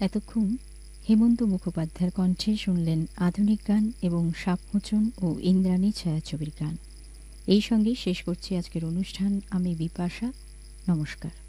এতক্ষণ হেমন্ত মুখোপাধ্যায়ের কণ্ঠে শুনলেন আধুনিক গান এবং সাপমোচন ও ইন্দ্রাণী ছায়াছবির গান। এই সঙ্গেই শেষ করছি আজকের অনুষ্ঠান। আমি বিপাশা। নমস্কার।